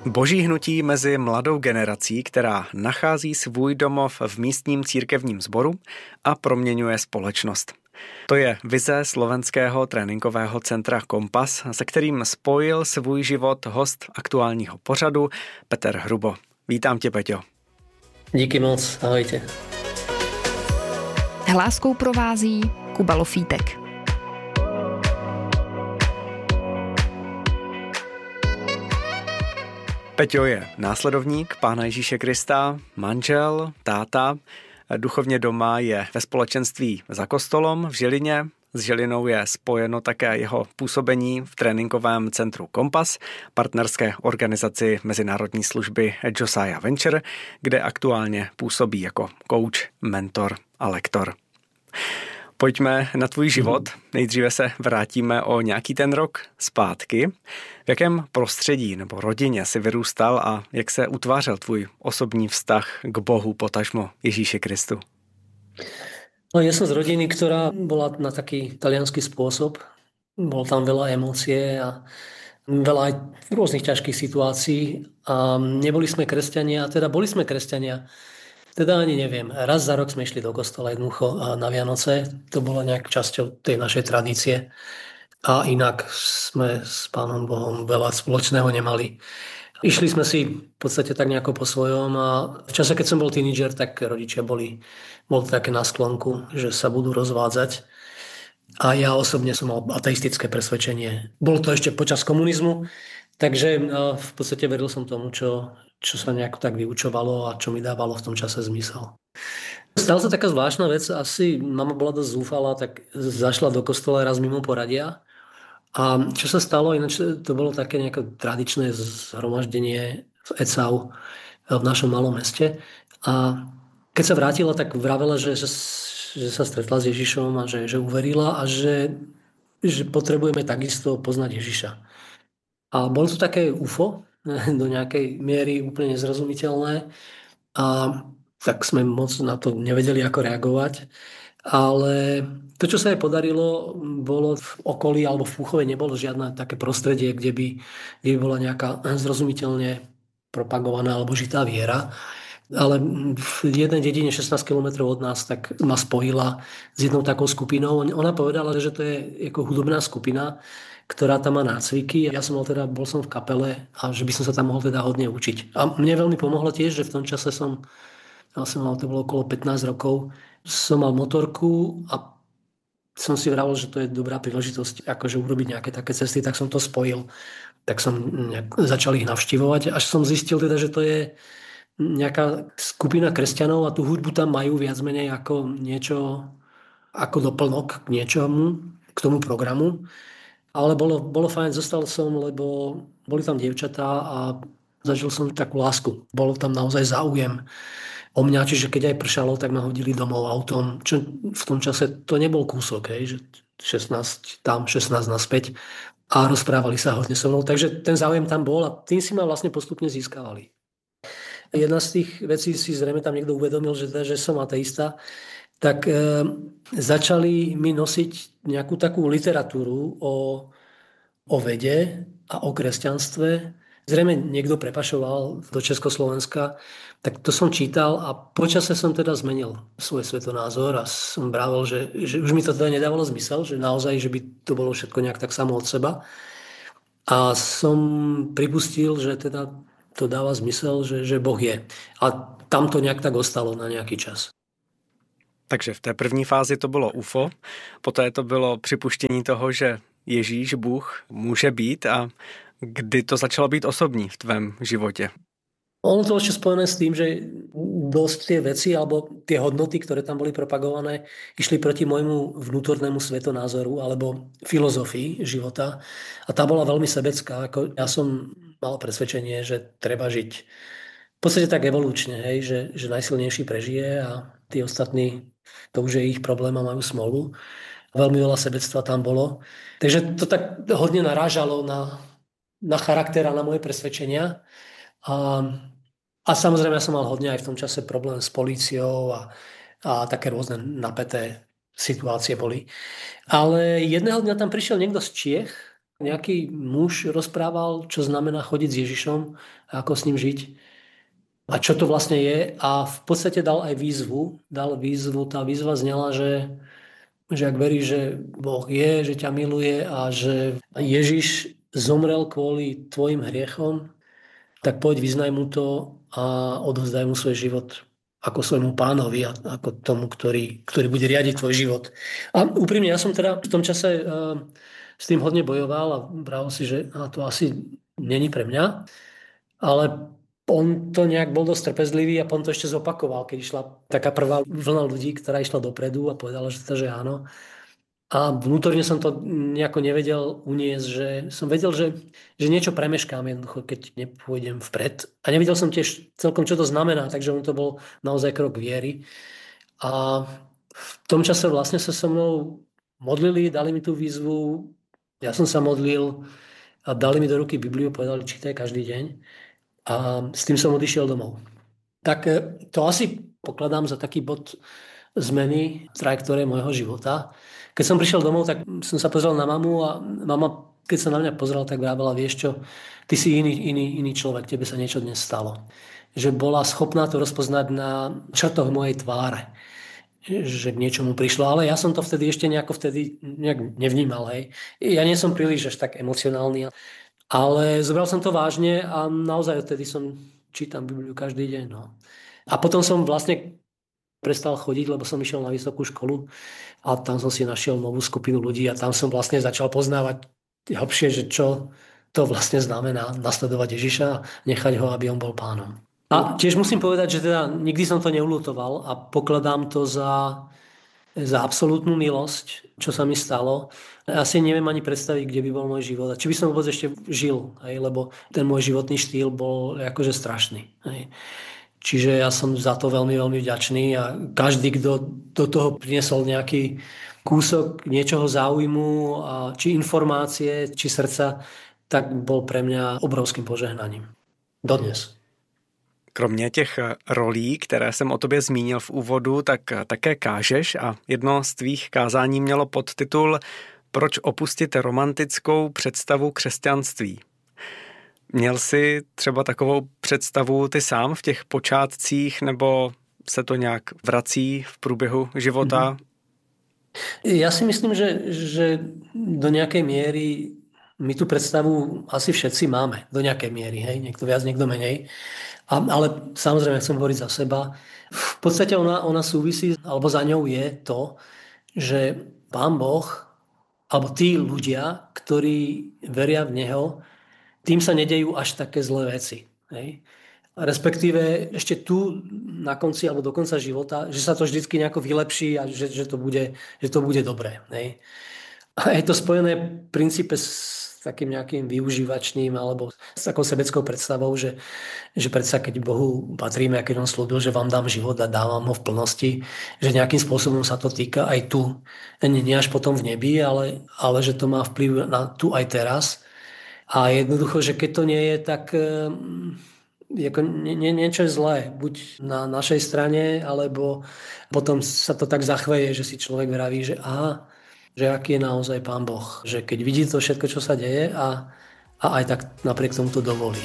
Boží hnutí mezi mladou generací, která nachází svůj domov v místním církevním sboru a proměňuje společnost. To je vize slovenského tréninkového centra Kompas, se kterým spojil svůj život host aktuálního pořadu Peter Hrubo. Vítám tě, Peťo. Díky moc, ahojte. Hláskou provází Kuba Lofítek. Peťo je následovník Pána Ježíše Krista, manžel, táta, duchovně doma je ve společenství Za kostolom v Žilině. S Žilinou je spojeno také jeho působení v tréninkovém centru Kompas, partnerské organizaci mezinárodní služby Josiah Venture, kde aktuálně působí jako coach, mentor a lektor. Pojďme na tvůj život. Nejdříve se vrátíme o nějaký ten rok zpátky. V jakém prostředí nebo rodině jsi vyrůstal a jak se utvářel tvůj osobní vztah k Bohu, potažmo Ježíši Kristu? No, ja som z rodiny, ktorá bola na taký taliansky spôsob. Bolo tam veľa emócie a veľa aj rôznych ťažkých situácií. A neboli sme kresťania, teda boli sme kresťania. Teda ani neviem. Raz za rok sme išli do kostola jednoducho na Vianoce. To bolo nejak časťou tej našej tradície. A inak sme s Pánom Bohom veľa spoločného nemali. Išli sme si v podstate tak nejako po svojom a v čase, keď som bol tínidžer, tak rodičia boli také na sklonku, že sa budú rozvádzať. A ja osobne som mal ateistické presvedčenie. Bolo to ešte počas komunizmu, takže v podstate veril som tomu, čo sa nejako tak vyučovalo a čo mi dávalo v tom čase zmysel. Stala sa taká zvláštna vec, asi mama bola dosť zúfalá, tak zašla do kostola raz mimo poradia. A čo sa stalo, ináč to bolo také nejaké tradičné zhromaždenie v Ecau v našom malom meste. A keď sa vrátila, tak vravela, že sa stretla s Ježišom a že uverila a že potrebujeme takisto poznať Ježiša. A bolo to také UFO, do nejakej miery úplne nezrozumiteľné. A tak sme moc na to nevedeli, ako reagovať. Ale to, čo sa jej podarilo, bolo v okolí alebo v Púchove nebolo žiadne také prostredie, kde by bola nejaká zrozumiteľne propagovaná alebo žitá viera. Ale v jednej dedine 16 km od nás tak ma spojila s jednou takou skupinou. Ona povedala, že to je ako hudobná skupina, ktorá tam má nácviky. Ja som bol som v kapele a že by som sa tam mohol teda hodne učiť. A mne veľmi pomohlo tiež, že v tom čase to bolo okolo 15 rokov, som mal motorku a som si vravil, že to je dobrá príležitosť akože urobiť nejaké také cesty, tak som to spojil. Tak som začal ich navštívovať, až som zistil teda, že to je nejaká skupina kresťanov a tú hudbu tam majú viac menej ako niečo, ako doplnok k niečomu, k tomu programu. Ale bolo fajn, zostal som, lebo boli tam dievčatá a zažil som takú lásku. Bolo tam naozaj záujem o mňa, čiže keď aj pršalo, tak ma hodili domov autom, čo v tom čase to nebol kúsok, že 16 tam, 16 naspäť a rozprávali sa hodne so mnou, takže ten záujem tam bol a tým si ma vlastne postupne získavali. Jedna z tých vecí si zrejme tam niekto uvedomil, že som ateista, tak začali mi nosiť nejakú takú literatúru o vede a o kresťanstve. Zrejme niekto prepašoval do Československa, tak to som čítal a počase som teda zmenil svoj svetonázor a som brával, že už mi to teda nedávalo zmysel, že naozaj, že by to bolo všetko nejak tak samo od seba. A som pripustil, že teda to dáva zmysel, že Boh je. A tam to nejak tak ostalo na nejaký čas. Takže v té první fázi to bylo UFO, poté to bylo připuštění toho, že Ježíš, Bůh, může být a kdy to začalo být osobní v tvém životě? Ono to ešte spojené s tým, že dosť tie veci alebo tie hodnoty, ktoré tam boli propagované, išli proti môjmu vnútornému svetonázoru alebo filozofii života. A tá bola veľmi sebecká. Ja som mal presvedčenie, že treba žiť v podstate tak evolučne, že najsilnejší prežije a tí ostatní, to už je ich problém a majú smolu. Veľmi veľa sebectva tam bolo. Takže to tak hodne narážalo na charakter a na moje presvedčenia. A samozrejme, ja som mal hodne aj v tom čase problém s políciou a také rôzne napäté situácie boli. Ale jedného dňa tam prišiel niekto z Čiech nejaký muž rozprával, čo znamená chodiť s Ježišom a ako s ním žiť a čo to vlastne je. A v podstate dal aj výzvu. Tá výzva znela, že ak veríš, že Boh je, že ťa miluje a že Ježiš zomrel kvôli tvojim hriechom, tak poď, vyznaj mu to a odovzdaj mu svoj život ako svojmu pánovi a ako tomu, ktorý bude riadiť tvoj život. A úprimne, ja som teda v tom čase s tým hodne bojoval a bral si, že to asi není pre mňa, ale on to nejak bol dosť trpezlivý a on to ešte zopakoval, keď išla taká prvá vlna ľudí, ktorá išla dopredu a povedala, že áno. A vnútorne som to nejako nevedel uniesť, že som vedel, že niečo premeškám jednoducho, keď nepôjdem vpred. A nevedel som tiež celkom, čo to znamená, takže on to bol naozaj krok viery. A v tom čase vlastne sa so mnou modlili, dali mi tú výzvu, ja som sa modlil a dali mi do ruky Bibliu, povedali, čítaj každý deň. A s tým som odišiel domov. Tak to asi pokladám za taký bod zmeny trajektórie môjho života. Keď som prišiel domov, tak som sa pozrel na mamu a mama, keď sa na mňa pozrela, tak vravela, vieš čo, ty si iný človek, tebe sa niečo dnes stalo. Že bola schopná to rozpoznať na črtoch mojej tváre, že k niečomu prišlo, ale ja som to vtedy ešte nejak nevnímal. Hej. Ja nie som príliš až tak emocionálny, ale zobral som to vážne a naozaj odtedy čítam Bibliu každý deň. No. A potom som vlastne prestal chodiť, lebo som išiel na vysokú školu a tam som si našiel novú skupinu ľudí a tam som vlastne začal poznávať hlbšie, že čo to vlastne znamená nasledovať Ježiša a nechať ho, aby on bol pánom. A tiež musím povedať, že teda nikdy som to neulutoval a pokladám to za absolútnu milosť, čo sa mi stalo. Asi neviem ani predstaviť, kde by bol môj život a či by som vôbec ešte žil, hej, lebo ten môj životný štýl bol akože strašný. Hej. Čiže ja som za to veľmi, veľmi vďačný a každý, kto do toho priniesol nejaký kúsok niečoho záujmu, či informácie, či srdca, tak bol pre mňa obrovským požehnaním. Dodnes. Kromě těch rolí, které jsem o tobě zmínil v úvodu, tak také kážeš a jedno z tvých kázání mělo podtitul Proč opustit romantickou představu křesťanství? Měl jsi třeba takovou představu ty sám v těch počátcích, nebo se to nějak vrací v průběhu života? Ja si myslím, že do nejakej miery my tú predstavu asi všetci máme. Do nejakej miery, hej? Niekto viac, niekto menej. Ale samozrejme, chcem hovoriť za seba. V podstate ona súvisí, alebo za ňou je to, že Pán Boh, alebo tí ľudia, ktorí veria v Neho, tým sa nedejú až také zlé veci. Hej? Respektíve ešte tu na konci alebo do konca života, že sa to vždycky nejako vylepší a že to bude dobré. Hej? A je to spojené v princípe s takým nejakým využívačným alebo s takou sebeckou predstavou, že predsa keď Bohu patríme, keď on slúbil, že vám dám život a dávam ho v plnosti, že nejakým spôsobom sa to týka aj tu. Nie až potom v nebi, ale že to má vplyv na tu aj teraz. A jednoducho, že keď to nie je, tak niečo je zlé. Buď na našej strane, alebo potom sa to tak zachveje, že si človek vraví, že že aký je naozaj Pán Boh. Že keď vidí to všetko, čo sa deje a aj tak napriek tomu to dovolí.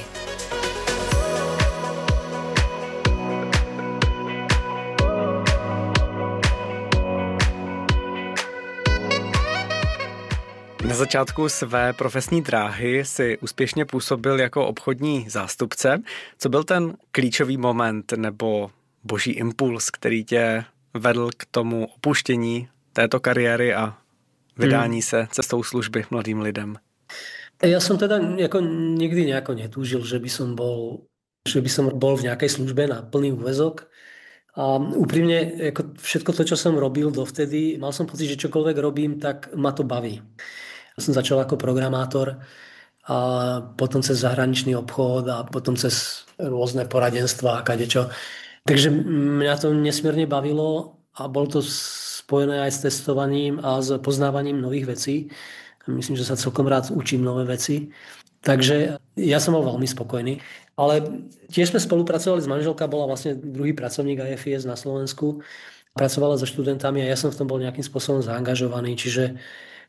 Na začátku své profesní dráhy si úspěšně působil jako obchodní zástupce. Co byl ten klíčový moment nebo boží impuls, který tě vedl k tomu opuštění této kariéry a vydání se cestou služby mladým lidem? Ja som teda nikdy netúžil, že by som bol v nejakej službe na plný úväzok. A úprimne, všetko to, čo som robil dovtedy, mal som pocit, že čokoľvek robím, tak ma to baví. Ja som začal ako programátor a potom cez zahraničný obchod a potom cez rôzne poradenstva a kadečo. Takže mňa to nesmierne bavilo a bol to spojené aj s testovaním a s poznávaním nových vecí. Myslím, že sa celkom rád učím nové veci. Takže ja som bol veľmi spokojný. Ale tiež sme spolupracovali s manželkou, bola vlastne druhý pracovník IFIS na Slovensku. Pracovala so študentami a ja som v tom bol nejakým spôsobom zaangažovaný. Čiže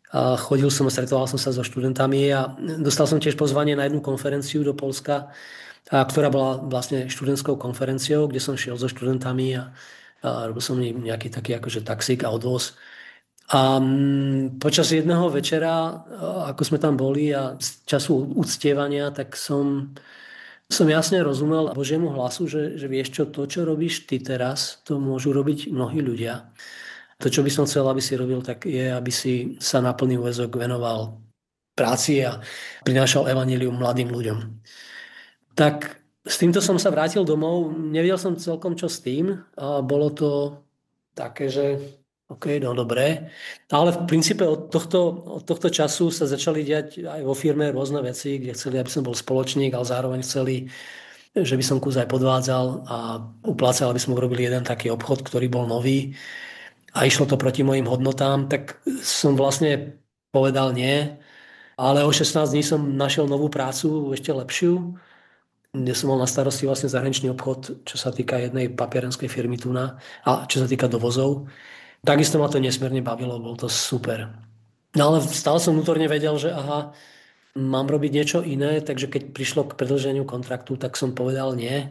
A chodil som a stretoval som sa so študentami a dostal som tiež pozvanie na jednu konferenciu do Poľska, ktorá bola vlastne študentskou konferenciou, kde som šiel so študentami a robil som nejaký taký akože taxík a odvoz. A počas jedného večera, ako sme tam boli a z času uctievania, tak som jasne rozumel Božiemu hlasu, že vieš čo, to, čo robíš ty teraz, to môžu robiť mnohí ľudia. To, čo by som chcel, aby si robil, tak je, aby si sa na plný úväzok venoval práci a prinášal evanjelium mladým ľuďom. Tak s týmto som sa vrátil domov, nevedel som celkom čo s tým a bolo to také, že OK, no dobré. Ale v princípe od tohto času sa začali diať aj vo firme rôzne veci, kde chceli, aby som bol spoločník, ale zároveň chceli, že by som kus aj podvádzal a uplácal, aby sme urobili jeden taký obchod, ktorý bol nový. A išlo to proti mojim hodnotám, tak som vlastne povedal nie. Ale o 16 dní som našiel novú prácu, ešte lepšiu, kde som mal na starosti vlastne zahraničný obchod, čo sa týka jednej papierenskej firmy tu a čo sa týka dovozov. Takisto ma to nesmierne bavilo, bol to super. No ale stále som vnútorne vedel, že aha, mám robiť niečo iné, takže keď prišlo k predĺženiu kontraktu, tak som povedal nie.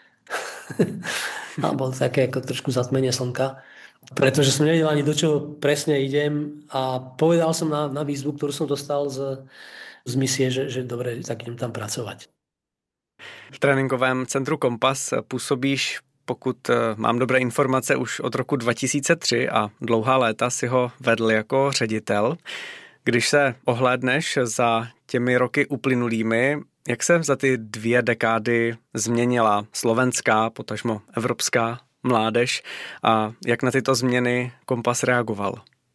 A bol také ako trošku zatmenie slnka. Pretože som nevedel ani do čoho presne idem a povedal som na výzvu, ktorú som dostal z misie, že dobre, tak idem tam pracovať. V tréninkovém centru Kompas působíš, pokud mám dobré informace, už od roku 2003 a dlouhá léta si ho vedl jako ředitel. Když se ohlédneš za těmi roky uplynulými, jak se za ty 2 dekády změnila slovenská, potažmo evropská mládež a jak na tyto změny Kompas reagoval?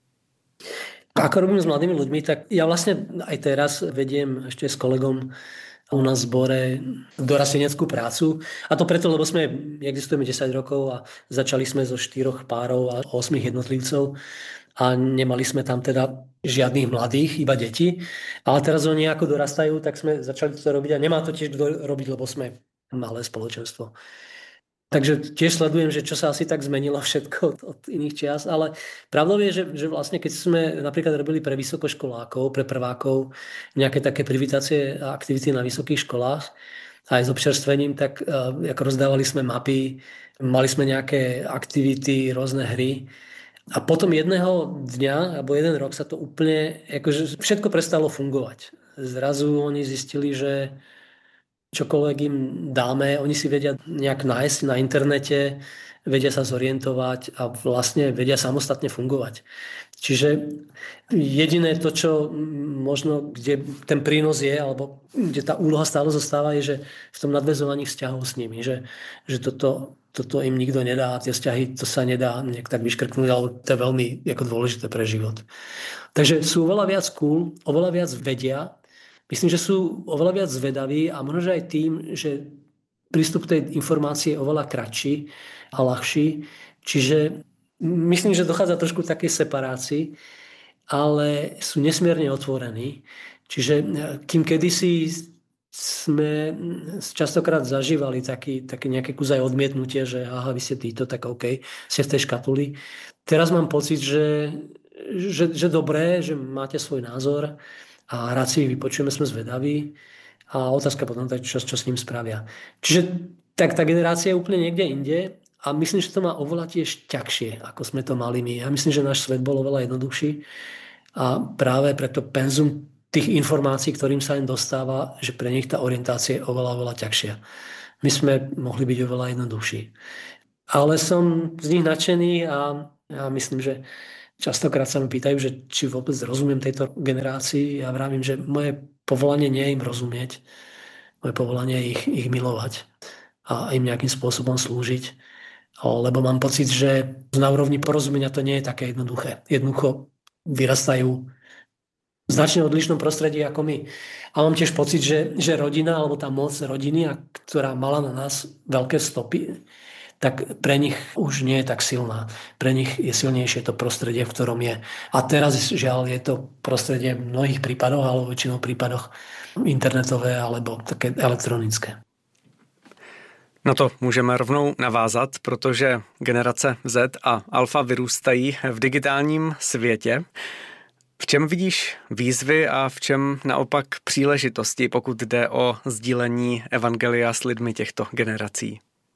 Ako robím s mladými ľuďmi, tak ja vlastne aj teraz vediem ešte s kolegom u nás v zbore dorasteneckú prácu. A to preto, lebo existujeme 10 rokov a začali sme zo 4 párov a 8 jednotlivcov a nemali sme tam teda žiadnych mladých, iba deti. Ale teraz oni ako dorastajú, tak sme začali to robiť a nemá to tiež kto robiť, lebo sme malé spoločenstvo. Takže tiež sledujem, že čo sa asi tak zmenilo všetko od iných čias, ale pravdou je, že vlastne keď sme napríklad robili pre vysokoškolákov, pre prvákov nejaké také privítacie a aktivity na vysokých školách aj s občerstvením, tak ako rozdávali sme mapy, mali sme nejaké aktivity, rôzne hry a potom jedného dňa alebo jeden rok sa to úplne, akože všetko prestalo fungovať. Zrazu oni zistili, že čokoľvek im dáme, oni si vedia nejak nájsť na internete, vedia sa zorientovať a vlastne vedia samostatne fungovať. Čiže jediné to, čo možno, kde ten prínos je, alebo kde tá úloha stále zostáva, je, že v tom nadväzovaní vzťahov s nimi, že toto im nikto nedá, tie vzťahy, to sa nedá nejak tak vyškrknúť, ale to je veľmi ako dôležité pre život. Takže sú oveľa viac cool, oveľa viac vedia. Myslím, že sú oveľa viac zvedaví a možno aj tým, že prístup k tej informácie je oveľa kratší a ľahší. Čiže myslím, že dochádza trošku k takej separácii, ale sú nesmierne otvorení. Čiže kým kedysi sme častokrát zažívali také nejaké kus aj odmietnutie, že aha, vy ste títo, tak OK, ste v tej škatuli. Teraz mám pocit, že dobré, že máte svoj názor, a rád si ich vypočujeme, sme zvedaví a otázka potom, čo s ním spravia. Čiže tak tá generácia je úplne niekde inde a myslím, že to má oveľa tiež ťažšie, ako sme to mali my. Ja myslím, že náš svet bol oveľa jednoduchší a práve preto penzum tých informácií, ktorým sa im dostáva, že pre nich tá orientácia je oveľa ťažšia. My sme mohli byť oveľa jednoduchší. Ale som z nich nadšený a ja myslím, že častokrát sa mi pýtajú, že či vôbec rozumiem tejto generácii. Ja vravím, že moje povolanie nie je im rozumieť. Moje povolanie je ich milovať a im nejakým spôsobom slúžiť. Lebo mám pocit, že na úrovni porozumenia to nie je také jednoduché. Jednoducho vyrastajú v značne odlišnom prostredí ako my. A mám tiež pocit, že rodina, alebo tá moc rodiny, ktorá mala na nás veľké stopy, tak pre nich už nie je tak silná. Pre nich je silnejšie to prostredie, v ktorom je. A teraz žiaľ je to prostredie v mnohých prípadoch, alebo väčšinou prípadoch internetové alebo také elektronické. No to můžeme rovnou navázat, protože generace Z a Alfa vyrůstají v digitálním světě. V čem vidíš výzvy a v čem naopak příležitosti, pokud jde o sdílení evangelia s lidmi těchto generací?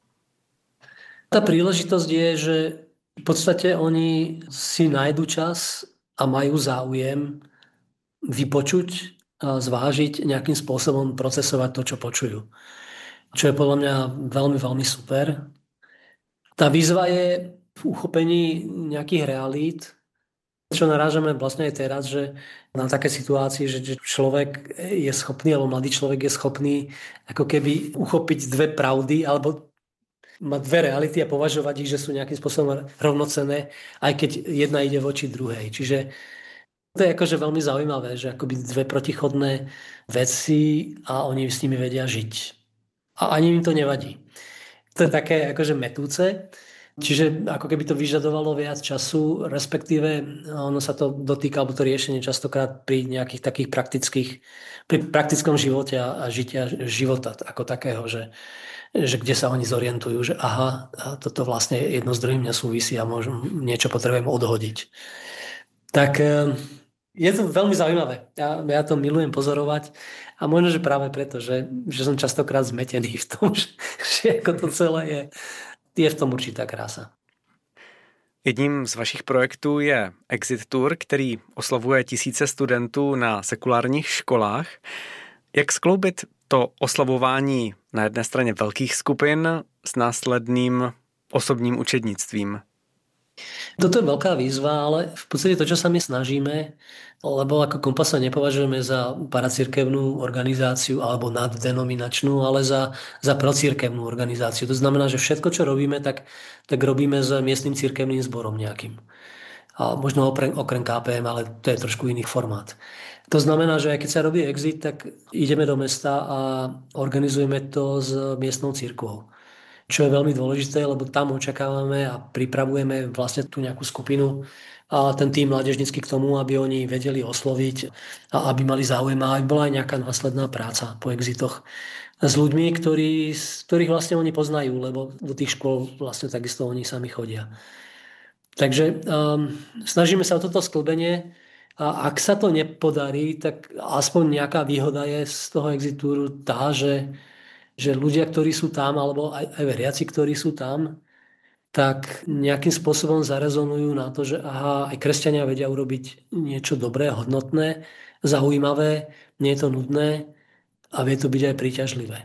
Tá príležitosť je, že v podstate oni si nájdu čas a majú záujem vypočuť a zvážiť, nejakým spôsobom procesovať to, čo počujú. Čo je podľa mňa veľmi, veľmi super. Tá výzva je v uchopení nejakých realít, čo narážame vlastne aj teraz, že na také situácii, že človek je schopný, alebo mladý človek je schopný ako keby uchopiť dve pravdy, alebo mať dve reality a považovať ich, že sú nejakým spôsobom rovnocenné, aj keď jedna ide voči druhej. Čiže to je akože veľmi zaujímavé, že akoby dve protichodné veci a oni s nimi vedia žiť. A ani im to nevadí. To je také akože metúce. Čiže ako keby to vyžadovalo viac času, respektíve ono sa to dotýka, alebo to riešenie častokrát pri nejakých takých pri praktickom živote a žitia života ako takého, že kde sa oni zorientujú, že aha, toto vlastne jedno s druhým nesúvisí a možno niečo potrebujem odhodiť. Tak je to veľmi zaujímavé. Ja to milujem pozorovať a možno, že práve preto, že som častokrát zmetený v tom, že ako to celé je v tom určitá krása. Jedním z vašich projektů je Exit Tour, který oslovuje tisíce studentů na sekulárních školách. Jak skloubit to oslavování na jedné straně velkých skupin s následným osobním učednictvím? Toto je veľká výzva, ale v podstate to, čo sa my snažíme, lebo ako Kompas sa nepovažujeme za paracirkevnú organizáciu alebo naddenominačnú, ale za procirkevnú organizáciu. To znamená, že všetko, čo robíme, tak robíme s miestnym cirkevným zborom nejakým. A možno okrem KPM, ale to je trošku iný formát. To znamená, že keď sa robí exit, tak ideme do mesta a organizujeme to s miestnou cirkvou. Čo je veľmi dôležité, lebo tam očakávame a pripravujeme vlastne tú nejakú skupinu a ten tým mládežnícky k tomu, aby oni vedeli osloviť a aby mali záujem a aby bola aj nejaká následná práca po exitoch s ľuďmi, ktorých vlastne oni poznajú, lebo do tých škôl vlastne takisto oni sami chodia. Takže snažíme sa o toto sklbenie a ak sa to nepodarí, tak aspoň nejaká výhoda je z toho exitúru tá, že ľudia, ktorí sú tam, alebo aj veriaci, ktorí sú tam, tak nejakým spôsobom zarezonujú na to, že aha, aj kresťania vedia urobiť niečo dobré, hodnotné, zaujímavé, nie je to nudné a vie to byť aj príťažlivé.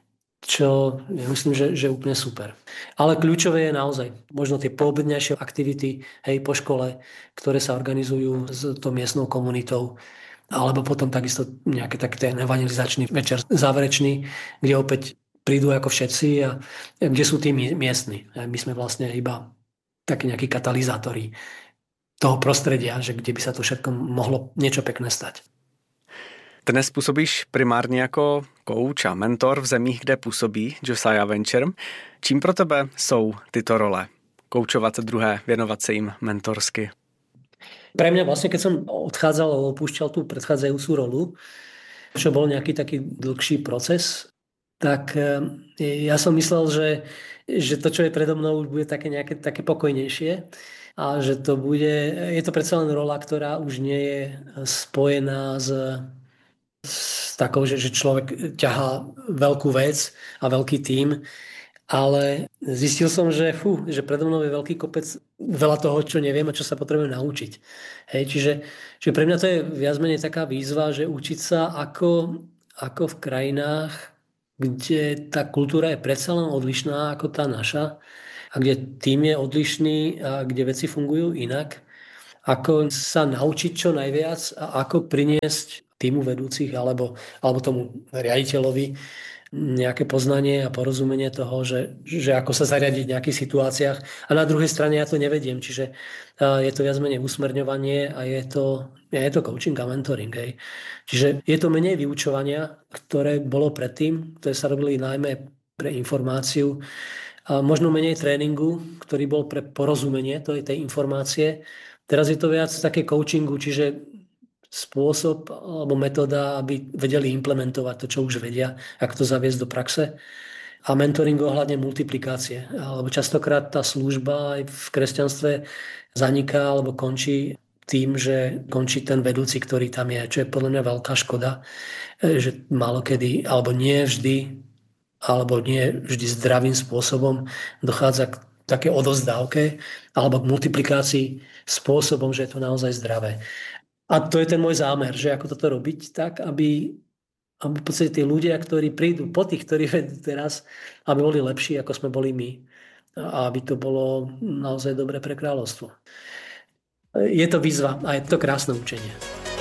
Čo ja myslím, že je úplne super. Ale kľúčové je naozaj možno tie poobednejšie aktivity, hej, po škole, ktoré sa organizujú s tou miestnou komunitou, alebo potom takisto nejaký taký ten evangelizačný večer záverečný, kde opäť prídu ako všetci a kde sú tí miestni. My sme vlastne iba takí nejakí katalizátori toho prostredia, že kde by sa to všetko mohlo niečo pekné stať. Dnes působíš primárně jako coach a mentor v zemích, kde působí Josiah Venture. Čím pro tebe jsou tyto role? Koučovat druhé, věnovat se jim mentorsky? Pre mňa vlastne, keď som odchádzal a opúšťal tú predchádzajúcu rolu, čo bol nejaký taký dlhší proces, tak ja som myslel, že to, čo je predo mnou, už bude také pokojnejšie a že to bude, je to predsa len rola, ktorá už nie je spojená s takou, že človek ťahá veľkú vec a veľký tím, ale zistil som, že predo mnou je veľký kopec veľa toho, čo neviem a čo sa potrebujem naučiť. Hej, čiže pre mňa to je viac menej taká výzva, že učiť sa ako v krajinách, kde tá kultúra je predsa len odlišná ako tá naša a kde tým je odlišný a kde veci fungujú inak, ako sa naučiť čo najviac a ako priniesť týmu vedúcich alebo tomu riaditeľovi nejaké poznanie a porozumenie toho, že ako sa zariadiť v nejakých situáciách. A na druhej strane ja to nevediem, čiže je to viac menej usmerňovanie a je to coaching a mentoring. Hej. Čiže je to menej vyučovania, ktoré bolo predtým, ktoré sa robili najmä pre informáciu, a možno menej tréningu, ktorý bol pre porozumenie tej informácie. Teraz je to viac také coachingu, čiže spôsob alebo metóda, aby vedeli implementovať to, čo už vedia, ako to zaviesť do praxe. A mentoring ohľadne multiplikácie. Alebo častokrát tá služba aj v kresťanstve zaniká alebo končí, tým, že končí ten vedúci, ktorý tam je, čo je podľa mňa veľká škoda, že málokedy, alebo nie vždy zdravým spôsobom dochádza k také odozdávke alebo k multiplikácii spôsobom, že je to naozaj zdravé. A to je ten môj zámer, že ako toto robiť tak, aby v podstate tí ľudia, ktorí prídu po tých, ktorí vedú teraz, aby boli lepší, ako sme boli my. A aby to bolo naozaj dobre pre kráľovstvo. Je to výzva a je to krásne učenie.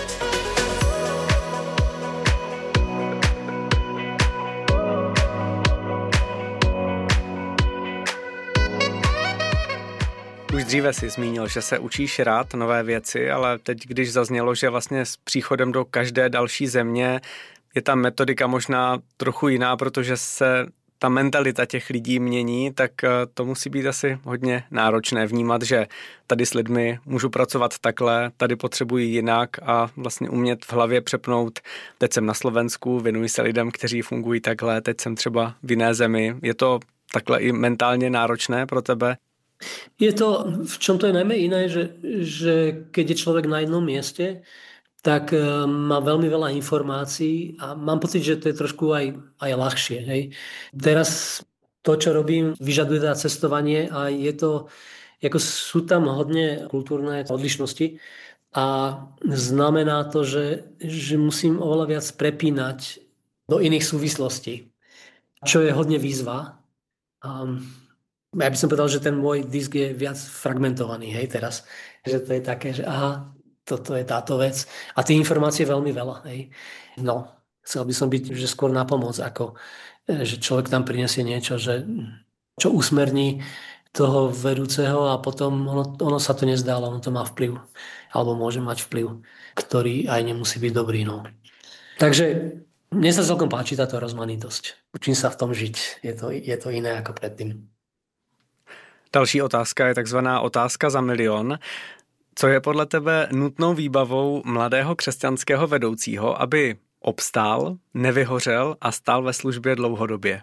Už dříve si zmínil, že se učíš rád nové věci, ale teď, když zaznělo, že vlastně s příchodem do každé další země je ta metodika možná trochu jiná, protože se ta mentalita těch lidí mění, tak to musí být asi hodně náročné vnímat, že tady s lidmi můžu pracovat takhle, tady potřebuji jinak a vlastně umět v hlavě přepnout, teď jsem na Slovensku, věnuji se lidem, kteří fungují takhle, teď jsem třeba v jiné zemi. Je to takhle i mentálně náročné pro tebe? Je to, v čom to je najmä iné, že keď je človek na jednom mieste, tak má veľmi veľa informácií a mám pocit, že to je trošku aj ľahšie. Hej. Teraz to, čo robím, vyžaduje teda cestovanie a je to, ako sú tam hodne kultúrne odlišnosti a znamená to, že musím oveľa viac prepínať do iných súvislostí, čo je hodne výzva. Ja by som povedal, že ten môj disk je viac fragmentovaný, hej, teraz. Že to je také, že aha, toto je táto vec. A tých informácií je veľmi veľa, hej. No, chcel by som byť že skôr na pomoc, ako že človek tam prinesie niečo, čo usmerní toho vedúceho a potom ono sa to nezdá, ale ono to má vplyv. Alebo môže mať vplyv, ktorý aj nemusí byť dobrý, no. Takže mne sa celkom páči táto rozmanitosť. Učím sa v tom žiť. Je to iné ako predtým. Další otázka je takzvaná otázka za milion. Co je podle tebe nutnou výbavou mladého křesťanského vedoucího, aby obstál, nevyhořel a stál ve službě dlouhodobě?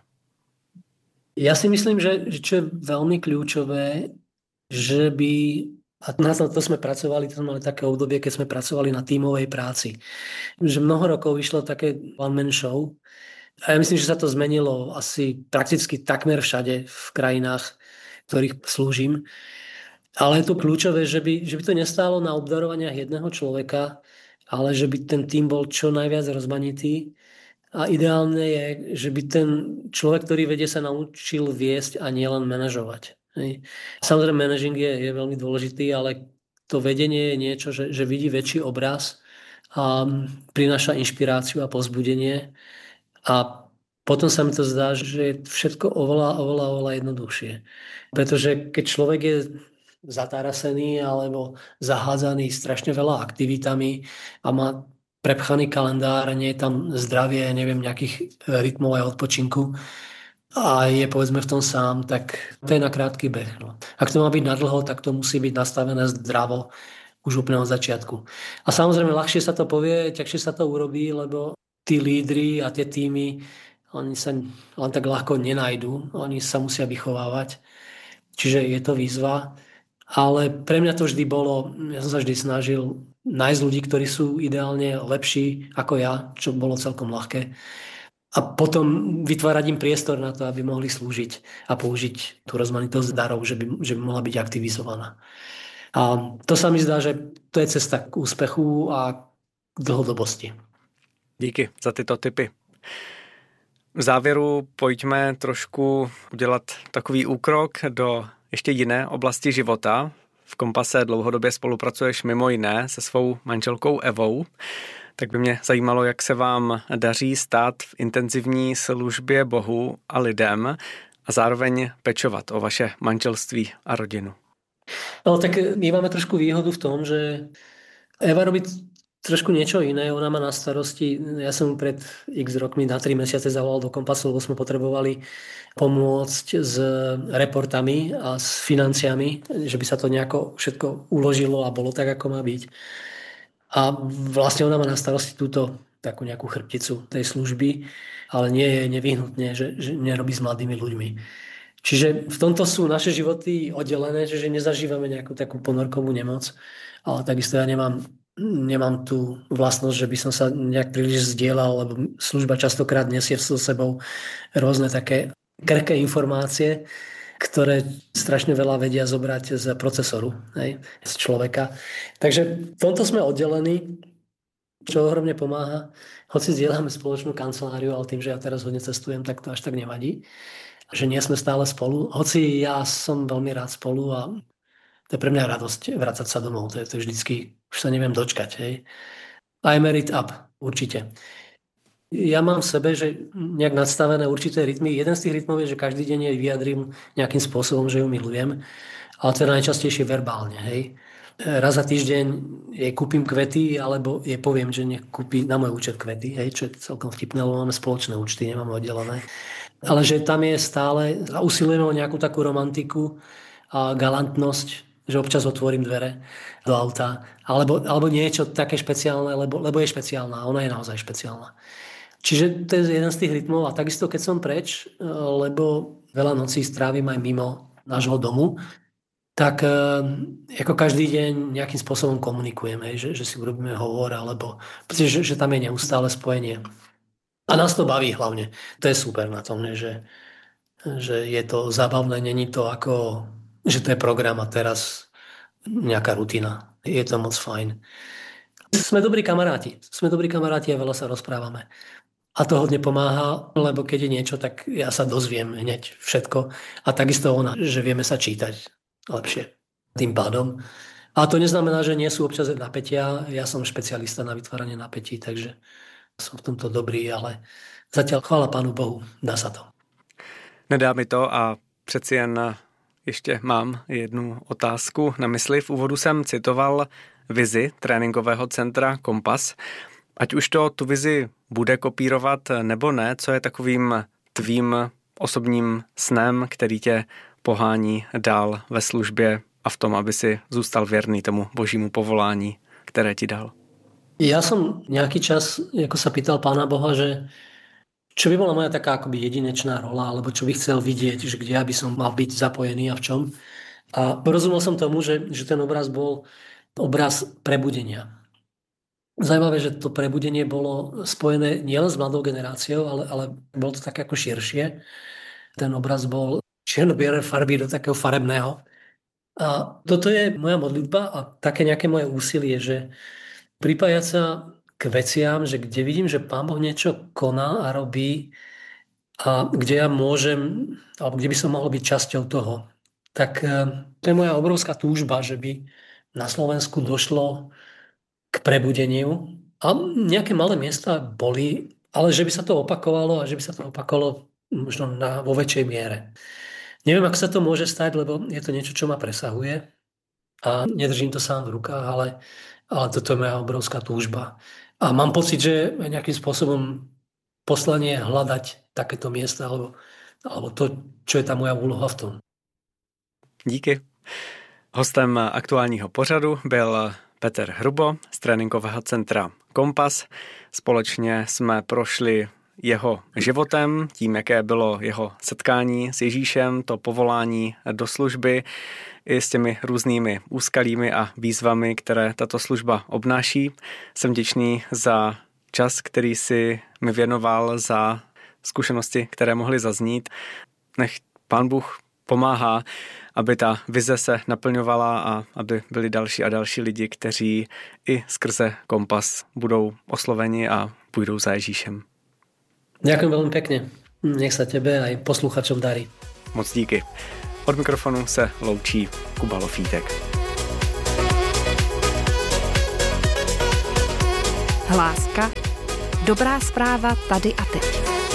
Ja si myslím, že čo je veľmi kľúčové, že by, a na to sme pracovali, to sme mali také obdobie, keď sme pracovali na tímovej práci, že mnoho rokov vyšlo také one-man show a ja myslím, že sa to zmenilo asi prakticky takmer všade v krajinách, ktorých slúžim. Ale je to kľúčové, že by to nestálo na obdarovaniach jedného človeka, ale že by ten tím bol čo najviac rozmanitý. A ideálne je, že by ten človek, ktorý vedie, sa naučil viesť a nielen manažovať. Samozrejme, managing je veľmi dôležitý, ale to vedenie je niečo, že vidí väčší obraz a prináša inšpiráciu a povzbudenie. A potom sa mi to zdá, že je všetko oveľa jednoduchšie. Pretože keď človek je zatárasený alebo zahádzaný strašne veľa aktivitami a má prepchaný kalendár, nie je tam zdravie, neviem, nejakých rytmov aj odpočinku a je povedzme v tom sám, tak to je na krátky beh. No. Ak to má byť na dlho, tak to musí byť nastavené zdravo už úplne od začiatku. A samozrejme, ľahšie sa to povie, ťažšie sa to urobí, lebo tí lídri a tie týmy oni sa len tak ľahko nenajdú, oni sa musia vychovávať. Čiže je to výzva. Ale pre mňa to vždy bolo, ja som sa vždy snažil nájsť ľudí, ktorí sú ideálne lepší ako ja, čo bolo celkom ľahké. A potom vytvárať im priestor na to, aby mohli slúžiť a použiť tú rozmanitosť darov, že by mohla byť aktivizovaná. A to sa mi zdá, že to je cesta k úspechu a k dlhodobosti. Díky za tyto tipy. V závěru pojďme trošku udělat takový úkrok do ještě jiné oblasti života. V Kompase dlouhodobě spolupracuješ mimo jiné se svou manželkou Evou. Tak by mě zajímalo, jak se vám daří stát v intenzivní službě Bohu a lidem a zároveň pečovat o vaše manželství a rodinu. No tak my máme trošku výhodu v tom, že Eva robí trošku niečo iné, ona má na starosti, ja som pred x rokmi na 3 mesiace zavolal do Kompasu, lebo sme potrebovali pomôcť s reportami a s financiami, že by sa to nejako všetko uložilo a bolo tak, ako má byť. A vlastne ona má na starosti túto takú nejakú chrbticu tej služby, ale nie je nevyhnutne, že nerobí s mladými ľuďmi. Čiže v tomto sú naše životy oddelené, že nezažívame nejakú takú ponorkovú nemoc, ale takisto ja nemám tú vlastnosť, že by som sa nejak príliš zdieľal, lebo služba častokrát nesie so sebou rôzne také krehké informácie, ktoré strašne veľa vedia zobrať z procesoru, hej, z človeka. Takže v tomto sme oddelení, čo ohromne pomáha. Hoci zdieľame spoločnú kanceláriu, ale tým, že ja teraz hodne cestujem, tak to až tak nevadí. Že nie sme stále spolu. Hoci ja som veľmi rád spolu a to je pre mňa radosť vrácať sa domov. To je vždycky, už sa neviem dočkať. Hej. I merit up, určite. Ja mám v sebe, že nejak nadstavené určité rytmy. Jeden z tých rytmov je, že každý deň jej vyjadrím nejakým spôsobom, že ju milujem. Ale to je najčastejšie verbálne. Hej. Raz za týždeň jej kúpim kvety, alebo jej poviem, že nech kúpi na môj účet kvety. Hej, čo je celkom vtipné, lebo máme spoločné účty, nemáme oddelené. Ale že tam je stále, usilujeme o nejakú takú romantiku a galantnosť, že občas otvorím dvere do auta, alebo niečo také špeciálne, lebo je špeciálna, ona je naozaj špeciálna. Čiže to je jeden z tých rytmov a takisto keď som preč, lebo veľa nocí strávim aj mimo nášho domu, tak ako každý deň nejakým spôsobom komunikujeme, že si urobíme hovor, alebo pretože že tam je neustále spojenie. A nás to baví hlavne. To je super na tom, že je to zábavné, není to ako, že to je program a teraz nejaká rutina. Je to moc fajn. Sme dobrí kamaráti a veľa sa rozprávame. A to hodne pomáha, lebo keď je niečo, tak ja sa dozviem hneď všetko. A takisto ona, že vieme sa čítať lepšie tým pádom. A to neznamená, že nie sú občas napätia. Ja som špecialista na vytváranie napätí, takže som v tomto dobrý, ale zatiaľ chvála Pánu Bohu, dá sa to. Nedá mi to a přeci jen ještě mám jednu otázku na mysli. V úvodu jsem citoval vizi tréninkového centra Kompas. Ať už to tu vizi bude kopírovat nebo ne, co je takovým tvým osobním snem, který tě pohání dál ve službě a v tom, aby si zůstal věrný tomu božímu povolání, které ti dal? Ja som nejaký čas ako sa pýtal Pána Boha, že čo by bola moja taká akoby jedinečná rola, alebo čo by chcel vidieť, že kde ja by som mal byť zapojený a v čom. A porozumel som tomu, že ten obraz bol obraz prebudenia. Zaujímavé, že to prebudenie bolo spojené nielen s mladou generáciou, ale bolo to tak ako širšie. Ten obraz bol čierno-biele farby do takého farebného. A toto je moja modlitba a také nejaké moje úsilie, že pripájať sa k veciam, že kde vidím, že Pán Boh niečo koná a robí a kde ja môžem, alebo kde by som mohol byť časťou toho. Tak to je moja obrovská túžba, že by na Slovensku došlo k prebudeniu. A nejaké malé miesta boli, ale že by sa to opakovalo a že by sa to opakovalo možno vo väčšej miere. Neviem, ako sa to môže stať, lebo je to niečo, čo ma presahuje a nedržím to sám v rukách, ale toto je moja obrovská túžba. A mám pocit, že nejakým spôsobom poslanie hľadať takéto miesta alebo to, čo je tá moja úloha v tom. Díky. Hostem aktuálního pořadu byl Petr Hrubo z tréninkového centra Kompas. Společně jsme prošli jeho životem, tím, jaké bylo jeho setkání s Ježíšem, to povolání do služby, i s těmi různými úskalími a výzvami, které tato služba obnáší. Jsem vděčný za čas, který si mi věnoval, za zkušenosti, které mohly zaznít. Nech Pán Bůh pomáhá, aby ta vize se naplňovala a aby byli další a další lidi, kteří i skrze Kompas budou osloveni a půjdou za Ježíšem. Ďakujem veľmi pekne. Nech sa tebe aj posluchačom darí. Moc díky. Od mikrofonu se loučí Kuba Lofítek. Hláska. Dobrá zpráva tady a teď.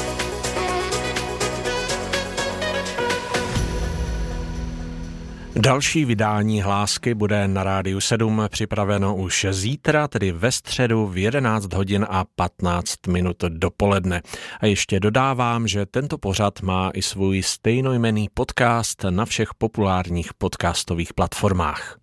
Další vydání Hlásky bude na Rádiu 7 připraveno už zítra, tedy ve středu v 11 hodin a 15 minut dopoledne. A ještě dodávám, že tento pořad má i svůj stejnojmenný podcast na všech populárních podcastových platformách.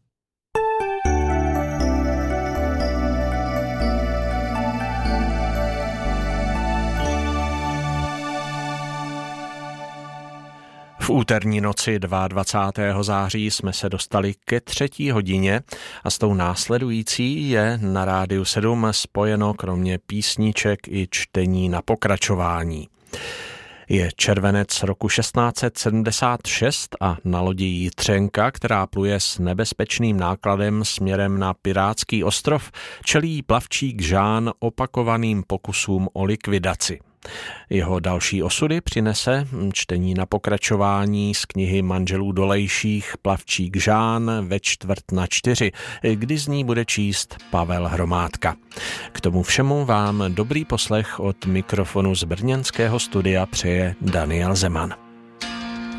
V úterní noci 22. září jsme se dostali ke 3. hodině a s tou následující je na Rádiu 7 spojeno kromě písniček i čtení na pokračování. Je červenec roku 1676 a na lodi Jitřenka, která pluje s nebezpečným nákladem směrem na Pirátský ostrov, čelí plavčík Žán opakovaným pokusům o likvidaci. Jeho další osudy přinese čtení na pokračování z knihy manželů Dolejších Plavčík Žán ve 3:45, kdy z ní bude číst Pavel Hromádka. K tomu všemu vám dobrý poslech od mikrofonu z brněnského studia přeje Daniel Zeman.